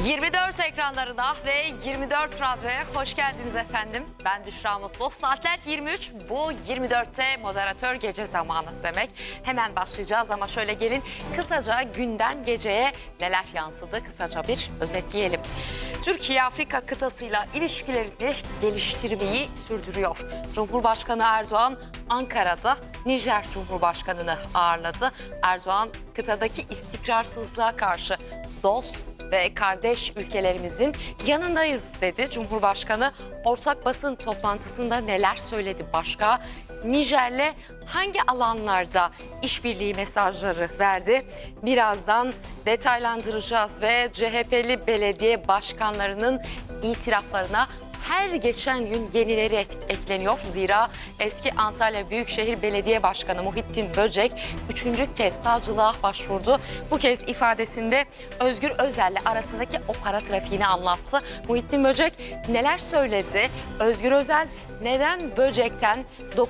24 ekranlarına ve 24 radyoya hoş geldiniz efendim. Ben Büşra Mutlu. Saatler 23. Bu 24'te moderatör gece zamanı demek. Hemen başlayacağız ama şöyle gelin kısaca günden geceye neler yansıdı kısaca bir özetleyelim. Türkiye Afrika kıtasıyla ilişkilerini geliştirmeyi sürdürüyor. Cumhurbaşkanı Erdoğan Ankara'da Nijer Cumhurbaşkanı'nı ağırladı. Erdoğan kıtadaki istikrarsızlığa karşı dost ve kardeş ülkelerimizin yanındayız dedi. Cumhurbaşkanı ortak basın toplantısında neler söyledi başka? Nijer'le hangi alanlarda işbirliği mesajları verdi? Birazdan detaylandıracağız ve CHP'li belediye başkanlarının itiraflarına her geçen gün yenileri ekleniyor. Zira eski Antalya Büyükşehir Belediye Başkanı Muhittin Böcek 3. kez savcılığa başvurdu. Bu kez ifadesinde Özgür Özel'le arasındaki o para trafiğini anlattı. Muhittin Böcek neler söyledi? Özgür Özel neden Böcek'ten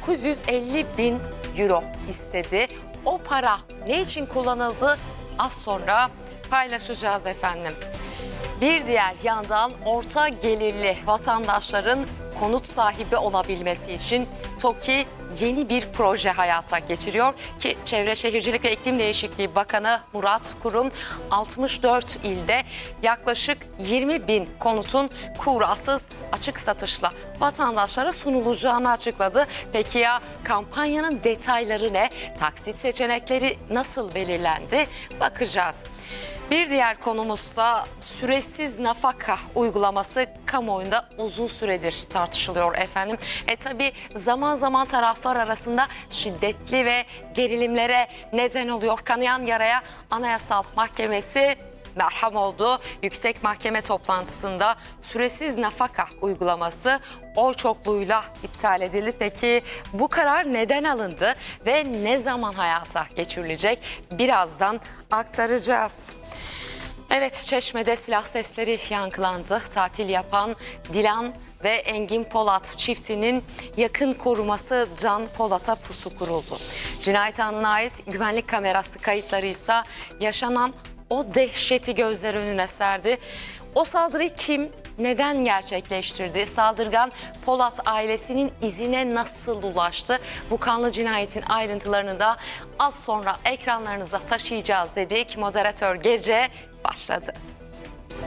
950.000 euro istedi? O para ne için kullanıldı? Az sonra paylaşacağız efendim. Bir diğer yandan orta gelirli vatandaşların konut sahibi olabilmesi için TOKİ yeni bir proje hayata geçiriyor ki Çevre Şehircilik ve İklim Değişikliği Bakanı Murat Kurum 64 ilde yaklaşık 20.000 konutun kurasız açık satışla vatandaşlara sunulacağını açıkladı. Peki ya kampanyanın detayları ne? Taksit seçenekleri nasıl belirlendi? Bakacağız. Bir diğer konumuzsa süresiz nafaka uygulaması kamuoyunda uzun süredir tartışılıyor efendim. Tabii zaman zaman taraflar arasında şiddetli ve gerilimlere neden oluyor. Kanayan yaraya Anayasal Mahkemesi merhem oldu. Yüksek Mahkeme toplantısında süresiz nafaka uygulaması oy çokluğuyla iptal edildi. Peki bu karar neden alındı ve ne zaman hayata geçirilecek? Birazdan aktaracağız. Evet, Çeşme'de silah sesleri yankılandı. Tatil yapan Dilan ve Engin Polat çiftinin yakın koruması Can Polat'a pusu kuruldu. Cinayet anına ait güvenlik kamerası kayıtları ise yaşanan o dehşeti gözler önüne serdi. O saldırıyı kim, neden gerçekleştirdi? Saldırgan Polat ailesinin izine nasıl ulaştı? Bu kanlı cinayetin ayrıntılarını da az sonra ekranlarınıza taşıyacağız dedik. Moderatör gece başladı.